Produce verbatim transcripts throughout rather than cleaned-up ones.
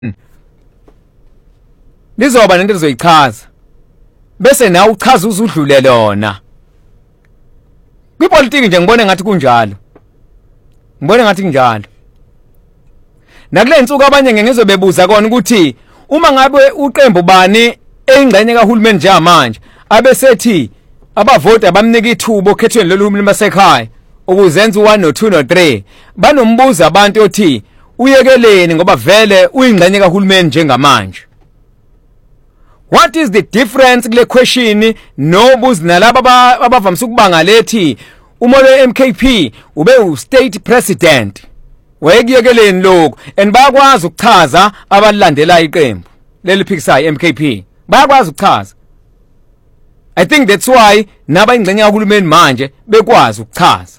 lizoba nento lizoyichaza bese nawe uchaza uzudlule lona kwipolitiki nje ngibone ngathi kunjalo ngibone ngathi kunjalo nakule insuku abanye ngeke bebuza kona ukuthi uma ngabe uqembu bani eyingxenye kahulumeni nje manje abesethi abavoti abamnika ithubo okhethweni lolumini basekhaya ukuzenza u one no two no three banombuza abantu othi uyekeleni ngoba vele uyingxenye kahulumeni njengamanje. What is the difference kule question nobuzi nalabo abavamisa ukubanga lethi uma le M K P ube u state president wayekuyekeleni lokho and bayakwazi ukuchaza abalandela iqembu leli phikisayo M K P bayakwazi ukuchaza. I think that's why naba ingxenye kahulumeni manje bekwazi ukuchaza.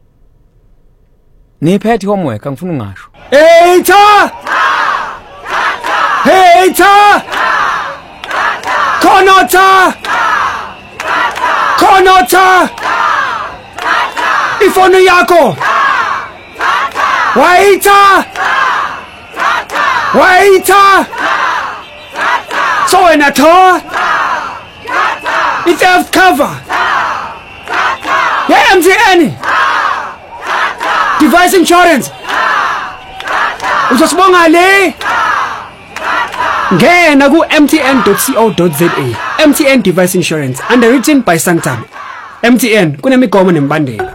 Niphethe homework angifuna ungasho. Hater! Hater! Konota! Konota! Ifoni yako! Waita! Waita! So wena tho? It's F cover! Yeah, M T N! Device insurance! Uzosibonga le! Ngena ku m t n dot co dot z a. M T N Device Insurance, underwritten by Santam. M T N kunemigomo nembandela.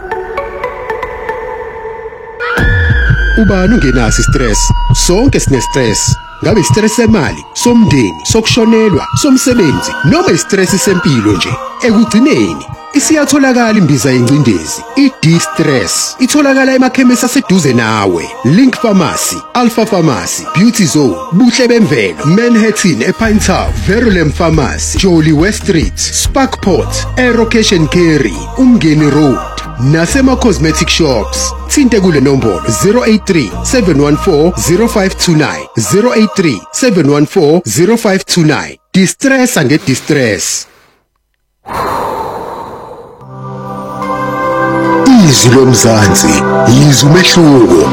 Ubani ungenasi stress? Sonke sine stress. Ngabe stress semali, somndeni, sokushonelwa, somsebenzi, noma istress sempilo nje. Ekugcineni isiyatholakala imbiza yencindezi i-D-Stress itholakala emakhemisi aseduze nawe. Link Pharmacy, Alpha Pharmacy, Beauty Zone, Buhle Bemvelo, Manhattan ePinetown, Verulam Pharmacy, Jolly West Street, Sparkport, Aero Cash and Carry, Umgeni Road nasema cosmetic shops. Thinte kule nombolo zero eight three, seven one four, zero five two nine, zero eight three, seven one four, zero five two nine. Distress and distress. Izwi lomzansi, izwi umehluko.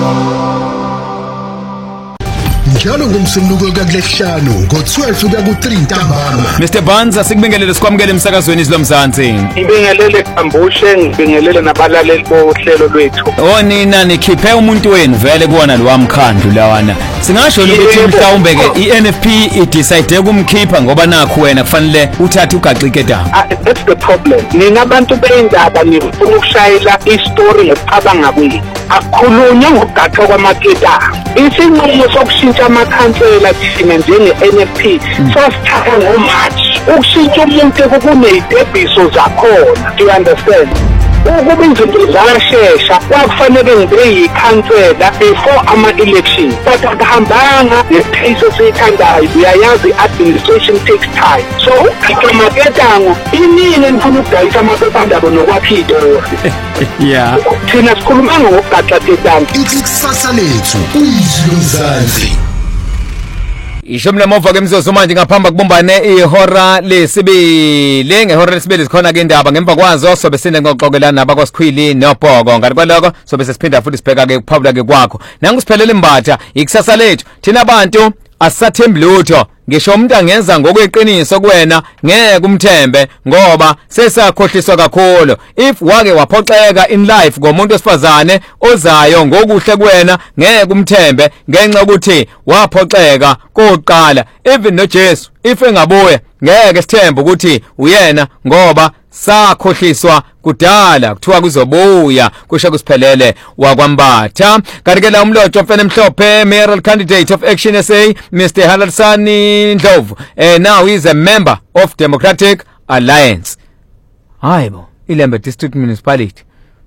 Njalo ngomsombuluko kakulehlanu ngo-twelve kuya ku-three ntambama. Mister Barnes asikubingelele sikwamukele emsakazweni Izwi lomzansi. Ngibingelele Khambushe, ngibingelele nabalaleli bohlelo lwethu. Oh nina nikhiphe umuntu wenu vele kuona lo wamkhandlu lawana. Singasho ukuthi mhlawumbe ke i-N F P idecide ukumkhipha ngoba nakho wena kufanele uthathe ugaxike down. That's the problem. Nina abantu beindaba nifuna ukushayela istory ngecabanga kwini. Akukhulunywa ngokugaxa kwamaketa. Isinqumo sokushintsha amakhansela thina njenge-N F P sasithatha ngoMarch. Ukushintsha umuntu kukuney'tebiso zakhona. Do you understand? Ukuba izinto zashesha kwakufanele ngibe yikhansela before ama-election but akuhambanga ngepace esiyithandayo. Uyayazi administration takes time, so ikamakethango inini nifuna ukudayisa amaphephandaba nokwakha itori. Yeah, thina sikhuluma ngokugaxa kethango. Ikusasa lethu Izwi lomzansi. Ishumi lemova ke mzozo manje ngaphamba kubumbane ihora lesibili ngehora lesibili sikhona ke indaba ngemva kwazo sobe sine ngoxokelana nabakwaSikhwili noBhoko ngani kwaloko sobe sesiphinda futhi sibheka ke kuphawula ke kwakho nangu siphelele imbatha ikusasa lethu thina abantu asisathembi lutho ngisho umuntu angenza ngokweqiniso kuwena ngeke umthembe ngoba sesakhohliswa kakhulu. If wake waphoxeka in life ngomuntu osifazane ozayo ngokuhle kuwena ngeke umthembe ngenxa ukuthi waphoxeka koqala. Even noJesu if engabuya ngeke sithembe ukuthi uyena ngoba sakhohliswa kudala kuthiwa kuzobuya kusho kusiphelele wakwambatha. Kanti ke la umlotho mfene emhlophe mayoral candidate of Action S A Mister Halarsani Ndlovu eh now he is a member of Democratic Alliance. Hayibo iLembe District Municipality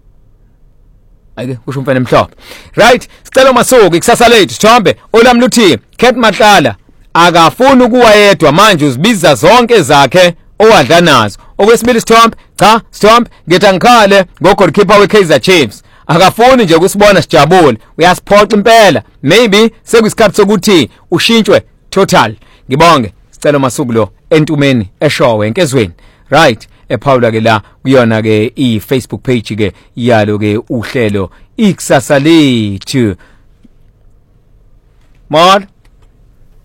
ake kusho mfene emhlophe right. Sicela masuku ikusasa lethu Sithombe olami luthi Kate Matlala akafuni ukuwayedwa manje uzibiza zonke zakhe owadla nazo. Okwesibili Sithombe cha Sithombe ngithi ngikhale ngo-goalkeeper we-Kaizer Chiefs akafuni nje ukusibona sijabule uyasiphoxa impela maybe sekuyisikhathi sokuthi ushintshwe total. Ngibonge sicela masuku lo entumeni eshowe enkezweni right ePaula ke la kuyona ke i-Facebook page ke yalo ke uhlelo ikusasa lethu. Mod